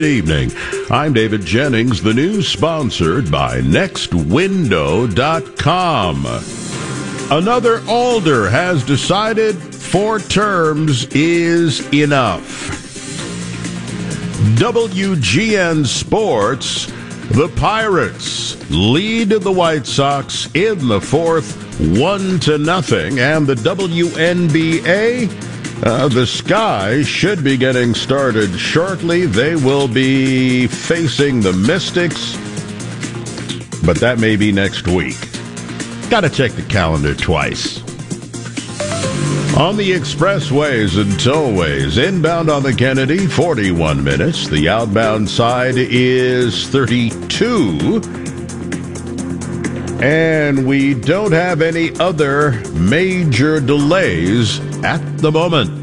Evening. I'm David Jennings. The news sponsored by NextWindow.com. Another Alder has decided 4 terms is enough. WGN Sports, the Pirates lead the White Sox in the 4th, 1-0, and the WNBA, the Sky should be getting started shortly. They will be facing the Mystics, but that may be next week. Got to check the calendar twice. On the expressways and tollways, inbound on the Kennedy, 41 minutes. The outbound side is 32. And we don't have any other major delays at the moment.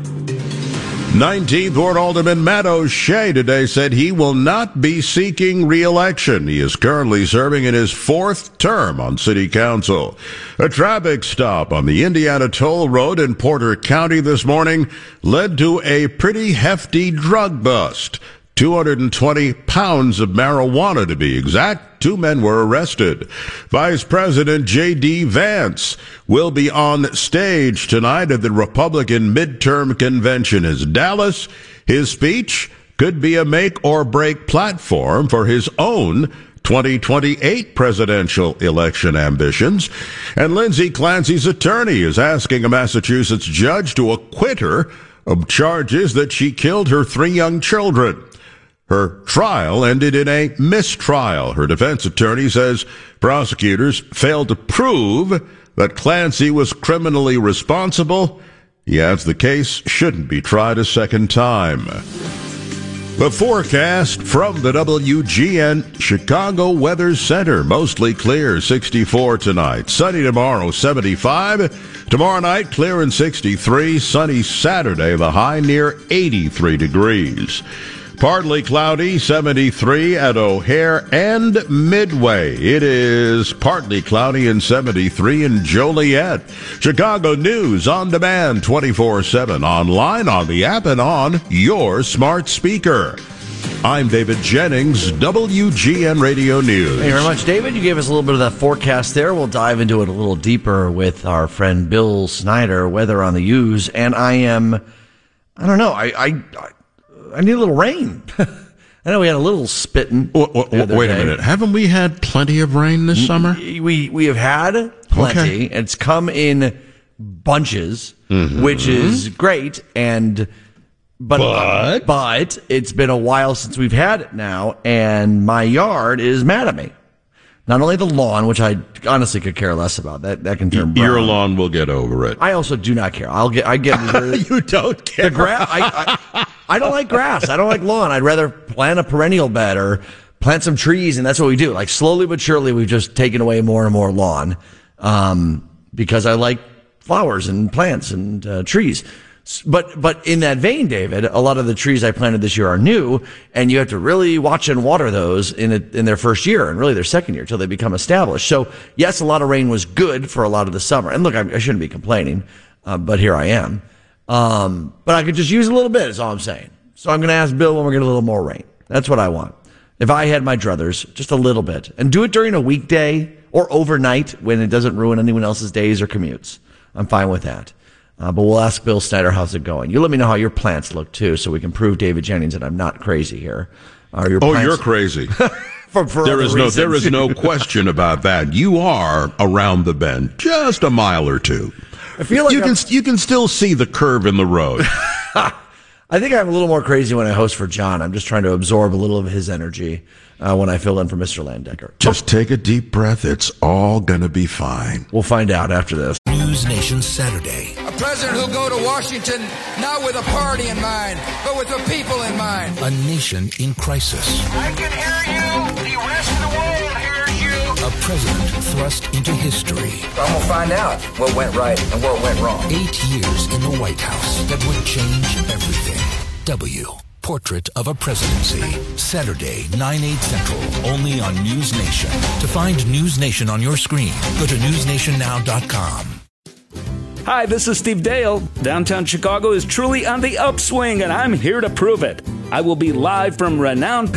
19th Ward Alderman Matt O'Shea today said he will not be seeking re-election. He is currently serving in his 4th term on City Council. A traffic stop on the Indiana Toll Road in Porter County this morning led to a pretty hefty drug bust. 220 pounds of marijuana to be exact. 2 men were arrested. Vice President J.D. Vance will be on stage tonight at the Republican midterm convention in Dallas. His speech could be a make-or-break platform for his own 2028 presidential election ambitions. And Lindsay Clancy's attorney is asking a Massachusetts judge to acquit her of charges that she killed her 3 young children. Her trial ended in a mistrial. Her defense attorney says prosecutors failed to prove that Clancy was criminally responsible. He adds the case shouldn't be tried a second time. The forecast from the WGN Chicago Weather Center. Mostly clear, 64 tonight. Sunny tomorrow, 75. Tomorrow night, clear and 63. Sunny Saturday, the high near 83 degrees. Partly cloudy, 73 at O'Hare and Midway. It is partly cloudy and 73 in Joliet. Chicago News on demand 24/7, online, on the app, and on your smart speaker. I'm David Jennings, WGN Radio News. Thank you very much, David. You gave us a little bit of that forecast there. We'll dive into it a little deeper with our friend Bill Snyder, Weather on the Use. And I don't know, I need a little rain. I know we had a little spitting. Wait a minute. Haven't we had plenty of rain this summer? We have had plenty. Okay. It's come in bunches, which is great. But it's been a while since we've had it now, and my yard is mad at me. Not only the lawn, which I honestly could care less about. That can turn brown. Your lawn will get over it. I also do not care. I get You don't care. The grass. I don't like grass. I don't like lawn. I'd rather plant a perennial bed or plant some trees, and that's what we do. Like slowly but surely, we've just taken away more and more lawn, because I like flowers and plants and trees. But in that vein, David, a lot of the trees I planted this year are new, and you have to really watch and water those in their first year and really their second year till they become established. So yes, a lot of rain was good for a lot of the summer. And look, I shouldn't be complaining, but here I am. But I could just use a little bit, is all I'm saying. So I'm going to ask Bill when we're getting a little more rain. That's what I want. If I had my druthers, just a little bit, and do it during a weekday or overnight when it doesn't ruin anyone else's days or commutes, I'm fine with that. But we'll ask Bill Snyder, how's it going? You let me know how your plants look, too, so we can prove, David Jennings, that I'm not crazy here. You're crazy. There is no question about that. You are around the bend, just a mile or two. I feel like you can still see the curve in the road. I think I'm a little more crazy when I host for John. I'm just trying to absorb a little of his energy when I fill in for Mr. Landecker. Just take a deep breath. It's all going to be fine. We'll find out after this. News Nation Saturday. A president who'll go to Washington not with a party in mind, but with the people in mind. A nation in crisis. I can hear you. The rest of the world hears you. A president thrust into history. I'm going to find out what went right and what went wrong. 8 years in the White House that would change everything. Portrait of a Presidency. Saturday, 9/8 Central, only on News Nation. To find News Nation on your screen, go to newsnationnow.com. Hi, this is Steve Dale. Downtown Chicago is truly on the upswing, and I'm here to prove it. I will be live from renowned